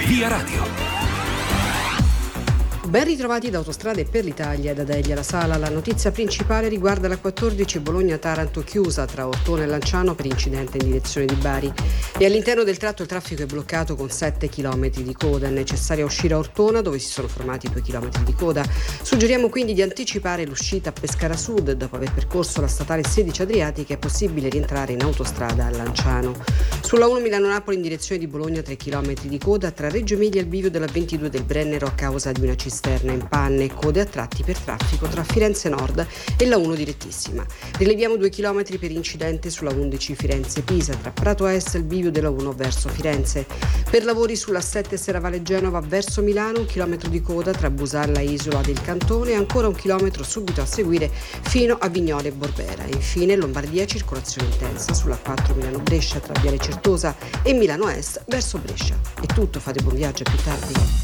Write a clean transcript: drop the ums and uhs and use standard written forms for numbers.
Via Radio. Ben ritrovati da Autostrade per l'Italia e da Delia La Sala. La notizia principale riguarda la 14 Bologna-Taranto chiusa tra Ortona e Lanciano per incidente in direzione di Bari. E all'interno del tratto il traffico è bloccato con 7 km di coda. È necessario uscire a Ortona dove si sono formati 2 km di coda. Suggeriamo quindi di anticipare l'uscita a Pescara Sud. Dopo aver percorso la statale 16 Adriatica è possibile rientrare in autostrada a Lanciano. Sulla 1 Milano-Napoli in direzione di Bologna 3 km di coda tra Reggio Emilia e il bivio della 22 del Brennero a causa di una cisterna in panne e code a tratti per traffico tra Firenze Nord e la 1 direttissima. Rileviamo 2 km per incidente sulla 11 Firenze-Pisa tra Prato Est e il bivio della 1 verso Firenze. Per lavori sulla 7 Serravalle Genova verso Milano 1 chilometro di coda tra Busalla e Isola del Cantone e ancora 1 chilometro subito a seguire fino a Vignole e Borbera. E infine Lombardia circolazione intensa sulla 4 Milano-Brescia tra Viale Certosa e Milano Est verso Brescia. È tutto, fate buon viaggio, a più tardi.